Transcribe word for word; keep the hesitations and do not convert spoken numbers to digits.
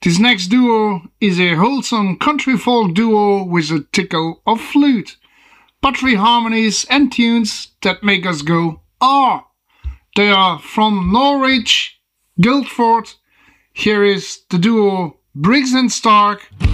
This next duo is a wholesome country folk duo with a tickle of flute, buttery harmonies and tunes that make us go, ah! They are from Norwich, Guildford. Here is the duo Briggs and Stark.